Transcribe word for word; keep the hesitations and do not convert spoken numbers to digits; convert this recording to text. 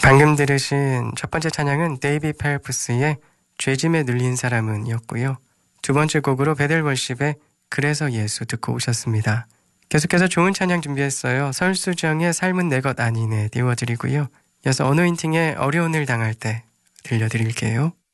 방금 들으신 첫 번째 찬양은 데이비 펠프스의 죄짐에 눌린 사람은 이었고요. 두 번째 곡으로 베델월십의 그래서 예수 듣고 오셨습니다. 계속해서 좋은 찬양 준비했어요. 설수정의 삶은 내 것 아니네 띄워드리고요. 이어서 어노인팅의 어려운 일 당할 때 들려드릴게요.